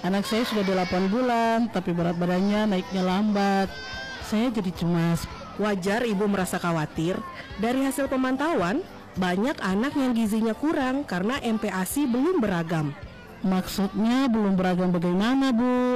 Anak saya sudah 8 bulan, tapi berat badannya naiknya lambat. Saya jadi cemas. Wajar ibu merasa khawatir. Dari hasil pemantauan, banyak anak yang gizinya kurang karena MPASI belum beragam. Maksudnya belum beragam bagaimana, Bu?